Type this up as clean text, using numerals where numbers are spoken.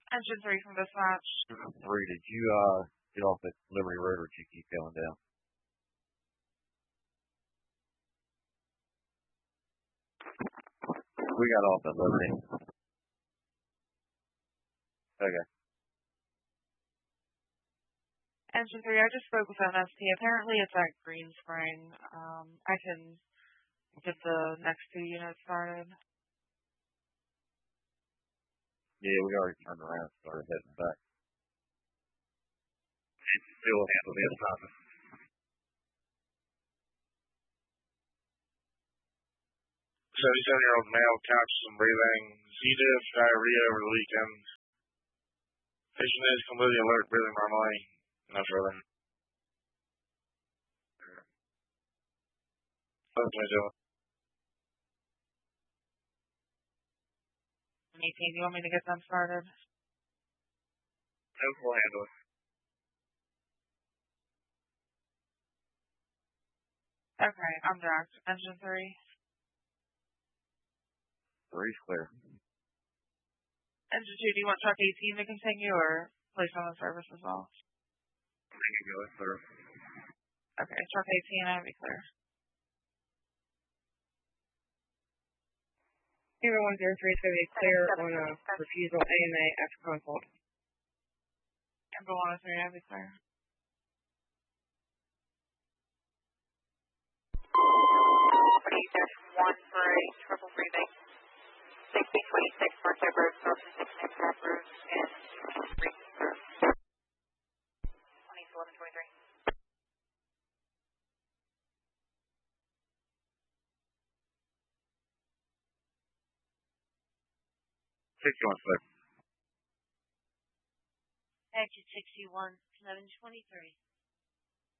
Engine 3 from dispatch. Three, did you get off at Liberty Road or did you keep going down? We got off at Liberty. Okay. Engine 3, I just spoke with MST. Apparently it's at Green Spring. I can get the next 2 units started. Yeah, we already turned around and started heading back. Still handle the assignment. So 77-year-old male couched some breathing, C. diff, diarrhea over the weekend. Patient is completely alert, breathing normally. No further. What can I do? 18, you want me to get them started? No, we'll handle it. Okay, I'm direct. Engine 3. 3's clear. Engine 2, do you want truck 18 to continue or place on the service as well? They can go in clear. Okay, truck 18, I'll be clear. 0103 is going to be clear on a refusal AMA after consult. Number 103, I'll be clear. One for a triple breathing. 1626 Marquette Road, Southern 6 Next Half Road, and 3 Road. 201123. 61 clear. Exit 61, 1123.